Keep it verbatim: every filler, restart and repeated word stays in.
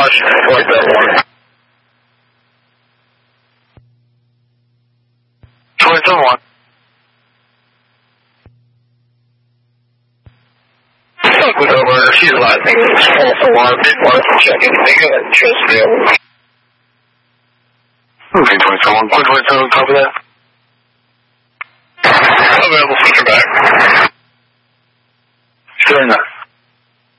Josh, like that one. twenty-seven one. Fuck with over, she's alive. It's false alarm, midwife, check anything, and just available. Okay, twenty-seven one, point twenty-seven, copy that.